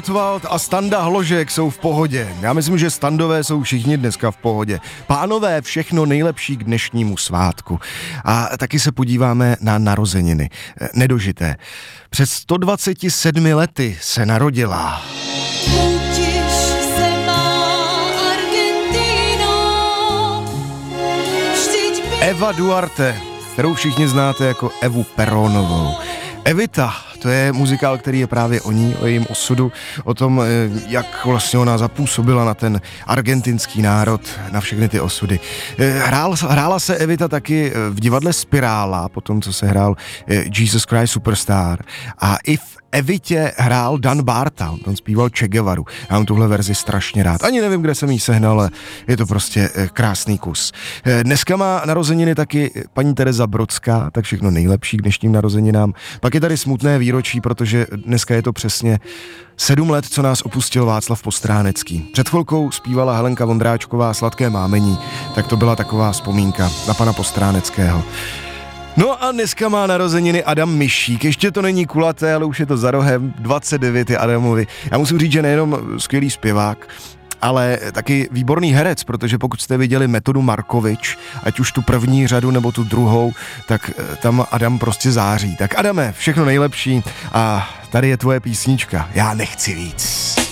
Gottwald a Standa Hložek jsou v pohodě. Já myslím, že Standové jsou všichni dneska v pohodě. Pánové, všechno nejlepší k dnešnímu svátku. A taky se podíváme na narozeniny. Nedožité. Před 127 lety se narodila Eva Duarte, kterou všichni znáte jako Evu Perónovou. Evita, to je muzikál, který je právě o ní, o jejím osudu, o tom, jak vlastně ona zapůsobila na ten argentinský národ, na všechny ty osudy. Hrála se Evita taky v divadle Spirála, potom co se hrál Jesus Christ Superstar, a i v Evitě hrál Dan Barta, on zpíval Che Guevaru. Já mám tuhle verzi strašně rád. Ani nevím, kde jsem jí sehnal, ale je to prostě krásný kus. Dneska má narozeniny taky paní Tereza Brodská, tak všechno nejlepší k dnešním narozeninám. Pak je tady smutné výročí, protože dneska je to přesně 7 let, co nás opustil Václav Postránecký. Před chvilkou zpívala Helenka Vondráčková Sladké mámení, tak to byla taková vzpomínka na pana Postráneckého. No a dneska má narozeniny Adam Mišík, ještě to není kulaté, ale už je to za rohem, 29 je Adamovi. Já musím říct, že nejenom skvělý zpěvák, ale taky výborný herec, protože pokud jste viděli Metodu Markovič, ať už tu první řadu nebo tu druhou, tak tam Adam prostě září. Tak Adame, všechno nejlepší a tady je tvoje písnička, Já nechci víc.